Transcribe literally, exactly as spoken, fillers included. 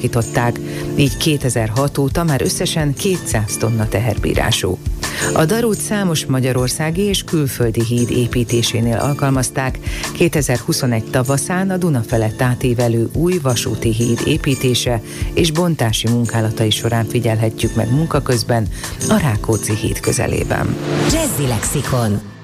átalakították, így kétezer-hat óta már összesen kétszáz tonna teherbírású. A darút számos magyarországi és külföldi híd építésénél alkalmazták, kétezer-huszonegy tavaszán a Duna felett átívelő új vasúti híd építése és bontási munkálatai során figyelhetjük meg munka közben a Rákóczi híd közelében. Jazzy Lexikon.